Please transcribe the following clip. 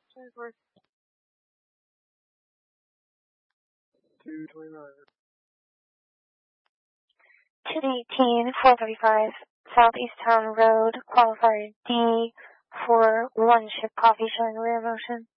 229. 218, 435, Southeast Town Road, qualifier D for 1 ship coffee showing rear motion.